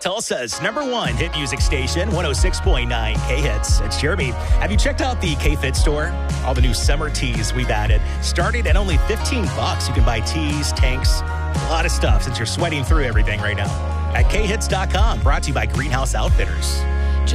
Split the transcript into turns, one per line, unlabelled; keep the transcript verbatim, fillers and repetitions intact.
Tulsa's number one hit music station, one oh six point nine K-Hits. It's Jeremy. Have you checked out the K-Fit store? All the new summer tees we've added. Starting at only fifteen bucks, you can buy tees, tanks, a lot of stuff since you're sweating through everything right now. At K hits dot com, brought to you by Greenhouse Outfitters.